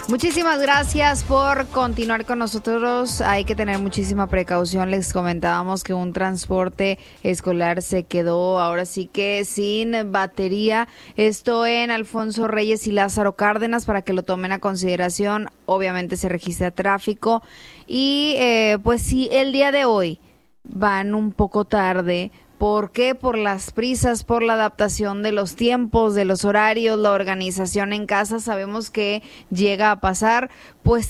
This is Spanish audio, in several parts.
Muchísimas gracias por continuar con nosotros. Hay que tener muchísima precaución. Les comentábamos que un transporte escolar se quedó ahora sí que sin batería. Esto en Alfonso Reyes y Lázaro Cárdenas, para que lo tomen a consideración. Obviamente se registra tráfico y pues sí, el día de hoy van un poco tarde. ¿Por qué? Por las prisas, por la adaptación de los tiempos, de los horarios, la organización en casa. Sabemos que llega a pasar, pues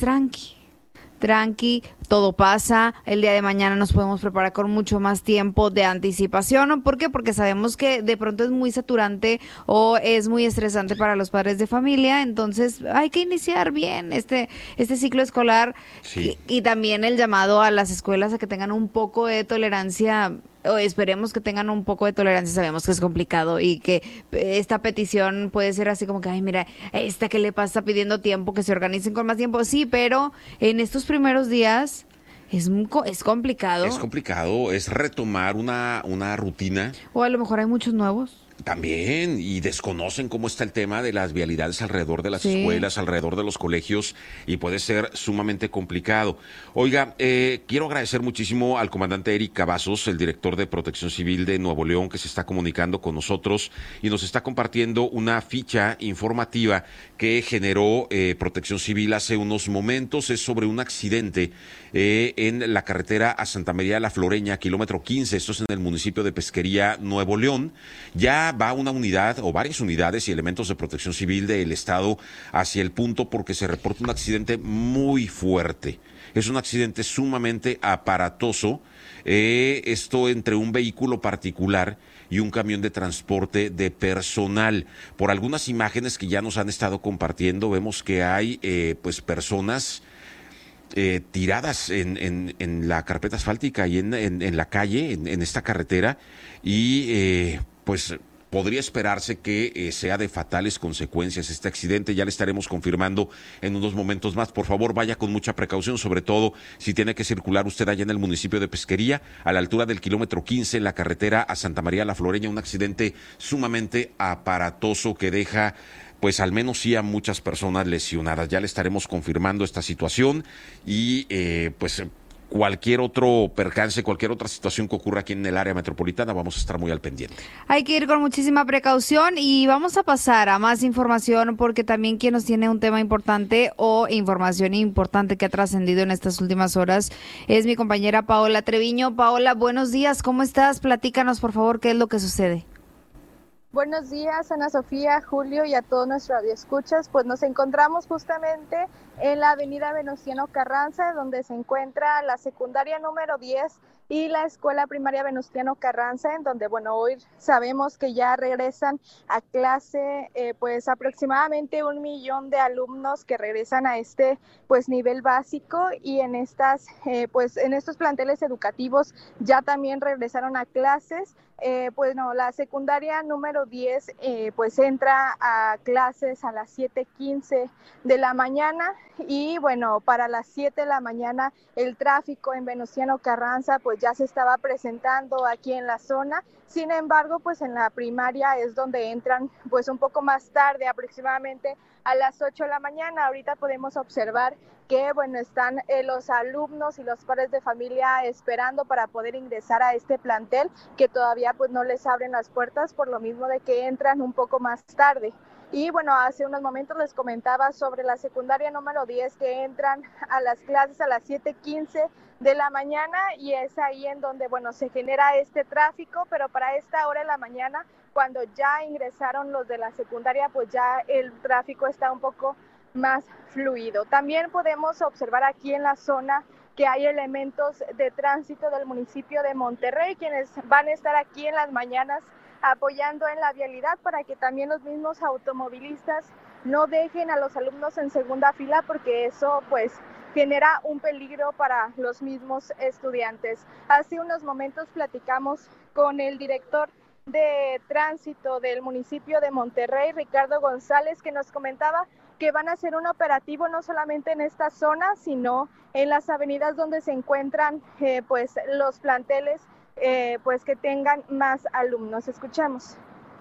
tranqui, todo pasa. El día de mañana nos podemos preparar con mucho más tiempo de anticipación. ¿Por qué? Porque sabemos que de pronto es muy saturante o es muy estresante para los padres de familia. Entonces hay que iniciar bien este ciclo escolar. Sí. Y también el llamado a las escuelas a que tengan un poco de tolerancia, o esperemos que tengan un poco de tolerancia. Sabemos que es complicado y que esta petición puede ser así como que, ay, mira, esta que le pasa pidiendo tiempo, que se organicen con más tiempo. Sí, pero en estos primeros días es complicado. Es complicado, es retomar una rutina. O a lo mejor hay muchos nuevos. También, y desconocen cómo está el tema de las vialidades alrededor de las Sí. escuelas, alrededor de los colegios, y puede ser sumamente complicado. Oiga, quiero agradecer muchísimo al comandante Eric Cavazos, el director de Protección Civil de Nuevo León, que se está comunicando con nosotros y nos está compartiendo una ficha informativa que generó Protección Civil hace unos momentos. Es sobre un accidente en la carretera a Santa María de la Floreña, kilómetro 15, esto es en el municipio de Pesquería, Nuevo León. Ya va una unidad o varias unidades y elementos de Protección Civil del estado hacia el punto, porque se reporta un accidente muy fuerte. Es un accidente sumamente aparatoso, esto entre un vehículo particular y un camión de transporte de personal. Por algunas imágenes que ya nos han estado compartiendo, vemos que hay pues personas tiradas en la carpeta asfáltica y en la calle, en esta carretera, y pues podría esperarse que sea de fatales consecuencias este accidente. Ya le estaremos confirmando en unos momentos más. Por favor, vaya con mucha precaución, sobre todo si tiene que circular usted allá en el municipio de Pesquería, a la altura del kilómetro 15, en la carretera a Santa María la Floreña, un accidente sumamente aparatoso que deja pues al menos sí a muchas personas lesionadas. Ya le estaremos confirmando esta situación y pues cualquier otro percance, cualquier otra situación que ocurra aquí en el área metropolitana, vamos a estar muy al pendiente. Hay que ir con muchísima precaución y vamos a pasar a más información, porque también quien nos tiene un tema importante o información importante que ha trascendido en estas últimas horas es mi compañera Paola Treviño. Paola, buenos días, ¿cómo estás? Platícanos, por favor, qué es lo que sucede. Buenos días, Ana Sofía, Julio y a todos nuestros radioescuchas. Pues nos encontramos justamente en la avenida Venustiano Carranza, donde se encuentra la secundaria número 10 y la escuela primaria Venustiano Carranza, en donde, bueno, hoy sabemos que ya regresan a clase pues aproximadamente 1 millón de alumnos que regresan a este pues nivel básico, y en estas pues en estos planteles educativos ya también regresaron a clases. Pues no, la secundaria número 10 pues entra a clases a las 7:15 de la mañana, y bueno, para las 7 de la mañana el tráfico en Venustiano Carranza pues ya se estaba presentando aquí en la zona. Sin embargo, pues en la primaria es donde entran pues un poco más tarde, aproximadamente a las 8 de la mañana. Ahorita podemos observar que, bueno, están los alumnos y los padres de familia esperando para poder ingresar a este plantel, que todavía pues no les abren las puertas por lo mismo de que entran un poco más tarde. Y bueno, hace unos momentos les comentaba sobre la secundaria número 10 que entran a las clases a las 7:15 de la mañana, y es ahí en donde, bueno, se genera este tráfico, pero para esta hora de la mañana, cuando ya ingresaron los de la secundaria, pues ya el tráfico está un poco más fluido. También podemos observar aquí en la zona que hay elementos de tránsito del municipio de Monterrey, quienes van a estar aquí en las mañanas apoyando en la vialidad para que también los mismos automovilistas no dejen a los alumnos en segunda fila, porque eso pues genera un peligro para los mismos estudiantes. Hace unos momentos platicamos con el director de tránsito del municipio de Monterrey, Ricardo González, que nos comentaba que van a hacer un operativo no solamente en esta zona, sino en las avenidas donde se encuentran pues los planteles pues que tengan más alumnos. Escuchamos.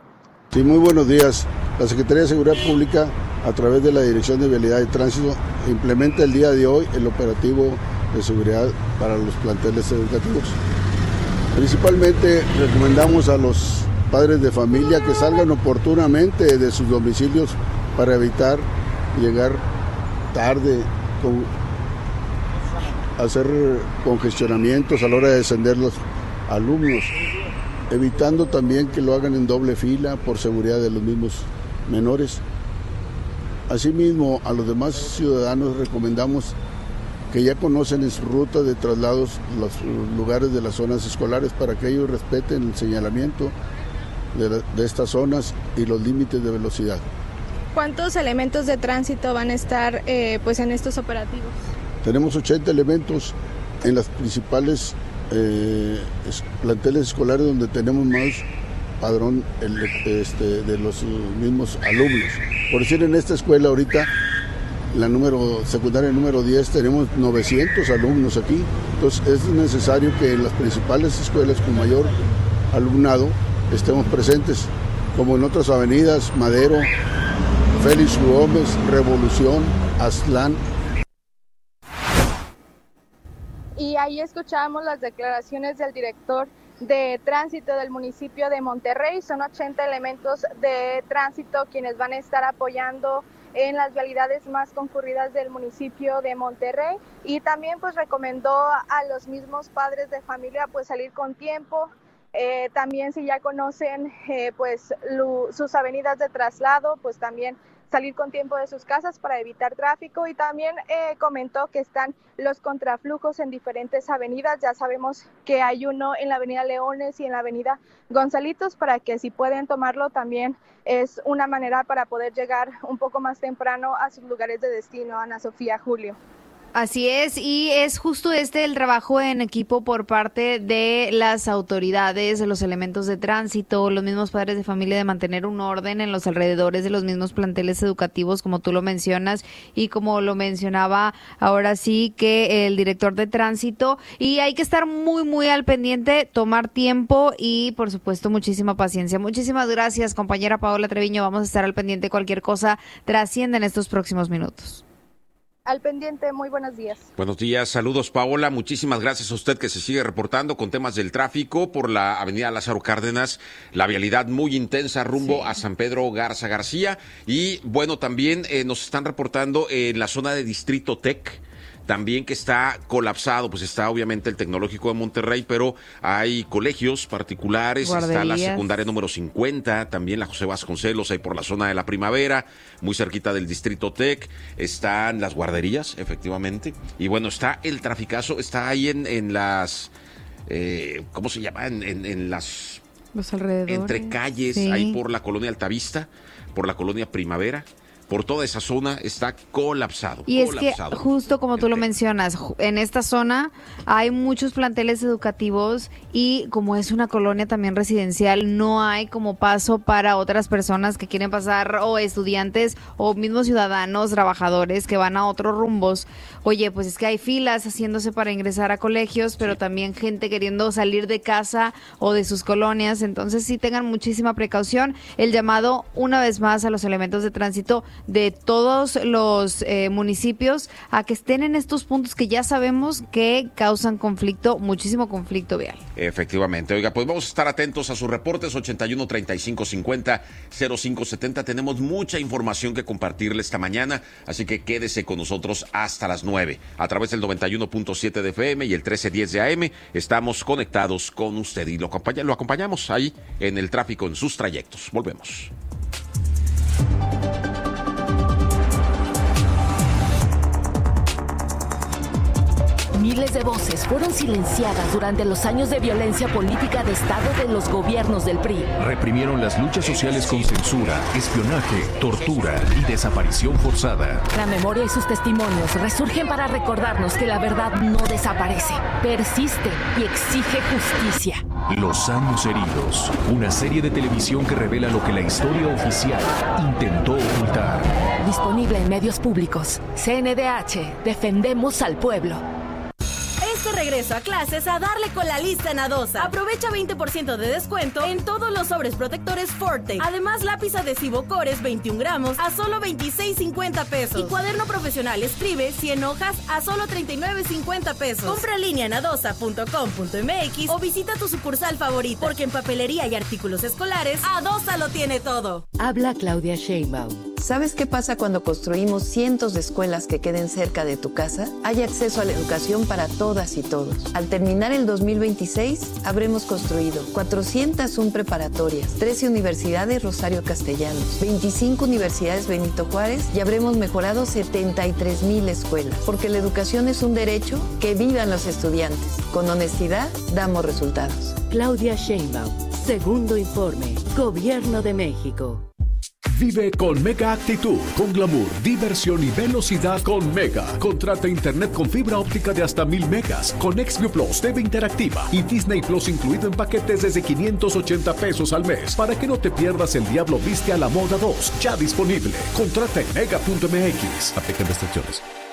Sí, muy buenos días. La Secretaría de Seguridad Pública, a través de la Dirección de Vialidad y Tránsito, implementa el día de hoy el operativo de seguridad para los planteles educativos. Principalmente recomendamos a los padres de familia que salgan oportunamente de sus domicilios para evitar llegar tarde, hacer congestionamientos a la hora de descender los alumnos, evitando también que lo hagan en doble fila por seguridad de los mismos menores. Asimismo, a los demás ciudadanos recomendamos que ya conocen en su ruta de traslados los lugares de las zonas escolares para que ellos respeten el señalamiento de estas zonas y los límites de velocidad. ¿Cuántos elementos de tránsito van a estar en estos operativos? Tenemos 80 elementos en las principales planteles escolares donde tenemos más padrón de los mismos alumnos. Por decir, en esta escuela ahorita, la secundaria número 10, tenemos 900 alumnos aquí. Entonces es necesario que en las principales escuelas con mayor alumnado estemos presentes, como en otras avenidas, Madero, Félix Gómez, Revolución, Aztlán. Y ahí escuchábamos las declaraciones del director de tránsito del municipio de Monterrey. Son 80 elementos de tránsito quienes van a estar apoyando en las vialidades más concurridas del municipio de Monterrey, y también pues recomendó a los mismos padres de familia pues salir con tiempo. También si ya conocen sus avenidas de traslado, pues también salir con tiempo de sus casas para evitar tráfico. Y también comentó que están los contraflujos en diferentes avenidas. Ya sabemos que hay uno en la avenida Leones y en la avenida Gonzalitos, para que si pueden tomarlo también es una manera para poder llegar un poco más temprano a sus lugares de destino. Ana Sofía, Julio. Así es, y es justo el trabajo en equipo por parte de las autoridades, de los elementos de tránsito, los mismos padres de familia, de mantener un orden en los alrededores de los mismos planteles educativos, como tú lo mencionas, y como lo mencionaba ahora sí que el director de tránsito, y hay que estar muy, muy al pendiente, tomar tiempo y, por supuesto, muchísima paciencia. Muchísimas gracias, compañera Paola Treviño, vamos a estar al pendiente, cualquier cosa trasciende en estos próximos minutos. Al pendiente, muy buenos días. Buenos días, saludos Paola, muchísimas gracias a usted que se sigue reportando con temas del tráfico por la avenida Lázaro Cárdenas, la vialidad muy intensa rumbo a San Pedro Garza García, y bueno, también nos están reportando en la zona de Distrito Tec, también que está colapsado, pues está obviamente el Tecnológico de Monterrey, pero hay colegios particulares, está la secundaria número 50, también la José Vasconcelos, ahí por la zona de la Primavera, muy cerquita del Distrito Tec, están las guarderías, efectivamente, y bueno, está el traficazo, está ahí en las, ¿cómo se llama? En las... Los alrededores. Entre calles, sí. Ahí por la colonia Altavista, por la colonia Primavera. Por toda esa zona está colapsado. Y es que justo como tú lo mencionas, en esta zona hay muchos planteles educativos y como es una colonia también residencial, no hay como paso para otras personas que quieren pasar, o estudiantes o mismos ciudadanos, trabajadores que van a otros rumbos. Oye, pues es que hay filas haciéndose para ingresar a colegios, pero también gente queriendo salir de casa o de sus colonias. Entonces sí tengan muchísima precaución. El llamado una vez más a los elementos de tránsito de todos los municipios a que estén en estos puntos que ya sabemos que causan conflicto, muchísimo conflicto vial. Efectivamente. Oiga, pues vamos a estar atentos a sus reportes 81 35 50 05 70. Tenemos mucha información que compartirle esta mañana, así que quédese con nosotros hasta las 9. A través del 91.7 de FM y el 1310 de AM estamos conectados con usted y lo acompañamos ahí en el tráfico en sus trayectos. Volvemos. Miles de voces fueron silenciadas durante los años de violencia política de Estado de los gobiernos del PRI. Reprimieron las luchas sociales con censura, espionaje, tortura y desaparición forzada. La memoria y sus testimonios resurgen para recordarnos que la verdad no desaparece, persiste y exige justicia. Los años heridos, una serie de televisión que revela lo que la historia oficial intentó ocultar. Disponible en medios públicos. CNDH, defendemos al pueblo. Este regreso a clases a darle con la lista en Adosa. Aprovecha 20% de descuento en todos los sobres protectores Forte. Además, lápiz adhesivo Cores 21 gramos a solo $26.50 pesos. Y cuaderno profesional Escribe 100 hojas a solo $39.50 pesos. Compra en línea en adosa.com.mx o visita tu sucursal favorita, porque en papelería y artículos escolares, Adosa lo tiene todo. Habla Claudia Sheinbaum. ¿Sabes qué pasa cuando construimos cientos de escuelas que queden cerca de tu casa? Hay acceso a la educación para todas y todos. Al terminar el 2026, habremos construido 401 preparatorias, 13 universidades Rosario Castellanos, 25 universidades Benito Juárez y habremos mejorado 73,000 escuelas. Porque la educación es un derecho, que vivan los estudiantes. Con honestidad, damos resultados. Claudia Sheinbaum, segundo informe, Gobierno de México. Vive con Mega Actitud, con glamour, diversión y velocidad con Mega. Contrata internet con fibra óptica de hasta 1000 megas, con XView Plus, TV interactiva y Disney Plus incluido en paquetes desde 580 pesos al mes, para que no te pierdas El Diablo Viste a la Moda 2, ya disponible. Contrata en mega.mx. Aplican restricciones.